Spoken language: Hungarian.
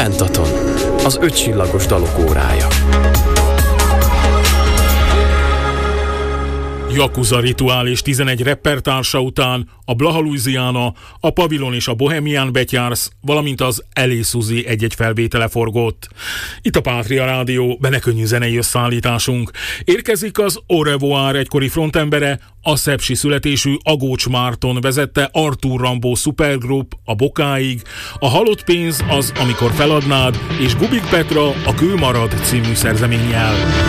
Pentaton, az 5 csillagos dalok órája. Yakuza rituális 11 rappertársa után a Blaha Louisiana, a Pavillon és a Bohemian Betyársz, valamint az Elé Suzy egy-egy felvétele forgott. Itt a Pátria Rádió, benekönnyű zenei összeállításunk. Érkezik az Au Revoir egykori frontembere, a szepsi születésű Agócs Márton vezette Arthur Rimbaud Supergroup, a Bokáig, a Halott pénz az Amikor feladnád, és Gubik Petra a Kő marad című szerzeménnyel.